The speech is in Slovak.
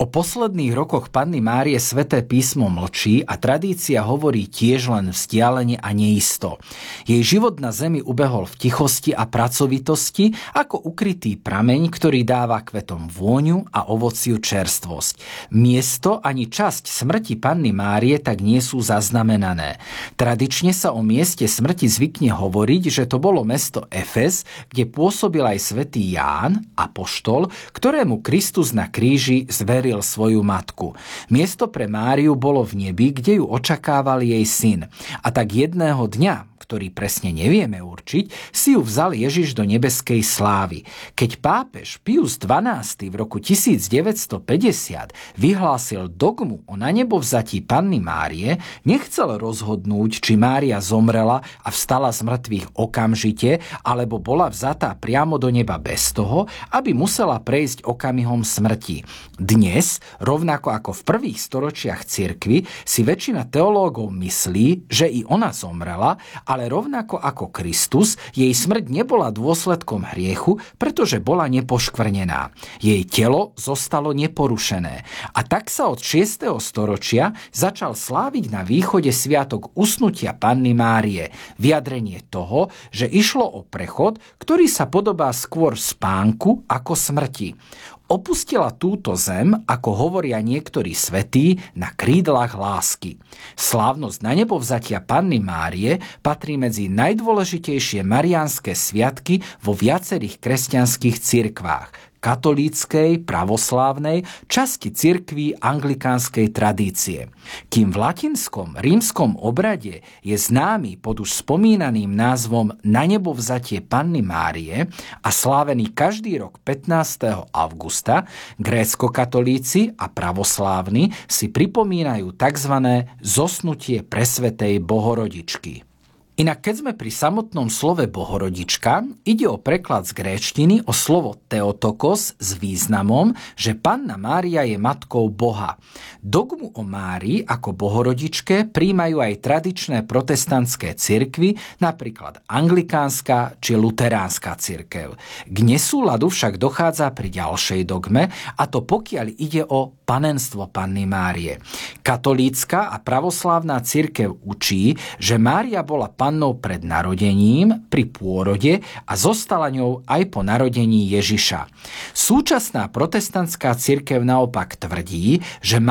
O posledných rokoch Panny Márie Sväté písmo mlčí a tradícia hovorí tiež len vzdialene a neisto. Jej život na zemi ubehol v tichosti a pracovitosti ako ukrytý prameň, ktorý dáva kvetom vôňu a ovociu čerstvosť. Miesto ani časť smrti Panny Márie tak nie sú zaznamenané. Tradične sa o mieste smrti zvykne hovoriť, že to bolo mesto Efez, kde pôsobil aj svätý Ján, apoštol, ktorému Kristus na kríži zveril svoju matku. Miesto pre Máriu bolo v nebi, kde ju očakával jej syn. A tak jedného dňa, ktorý presne nevieme určiť, si ju vzal Ježiš do nebeskej slávy. Keď pápež Pius XII v roku 1950 vyhlásil dogmu o nanebovzatí Panny Márie, nechcel rozhodnúť, či Mária zomrela a vstala z mŕtvych okamžite, alebo bola vzatá priamo do neba bez toho, aby musela prejsť okamihom smrti. Dnes, rovnako ako v prvých storočiach cirkvi, si väčšina teológov myslí, že i ona zomrela, ale rovnako ako Kristus, jej smrť nebola dôsledkom hriechu, pretože bola nepoškvrnená. Jej telo zostalo neporušené. A tak sa od 6. storočia začal sláviť na východe sviatok usnutia Panny Márie. Vyjadrenie toho, že išlo o prechod, ktorý sa podobá skôr spánku ako smrti. Opustila túto zem, ako hovoria niektorí svätí, na krídlach lásky. Slávnosť nanebovzatia Panny Márie patrí medzi najdôležitejšie mariánske sviatky vo viacerých kresťanských cirkvách, katolíckej, pravoslávnej, časti cirkví anglikánskej tradície. Kým v latinskom rímskom obrade je známy pod už spomínaným názvom Nanebovzatie Panny Márie a slávený každý rok 15. augusta, gréckokatolíci a pravoslávni si pripomínajú tzv. Zosnutie presvätej Bohorodičky. Inak keď sme pri samotnom slove Bohorodička, ide o preklad z gréčtiny o slovo Theotokos s významom, že Panna Mária je matkou Boha. Dogmu o Márii ako Bohorodičke prijímajú aj tradičné protestantské cirkvy, napríklad anglikánska či luteránska cirkev. K nesúladu však dochádza pri ďalšej dogme, a to pokiaľ ide o panenstvo Panny Márie. Katolícka a pravoslávna cirkev učí, že Mária bola pannou pred narodením, pri pôrode a zostala ňou aj po narodení Ježiša. Súčasná protestantská cirkev naopak tvrdí, že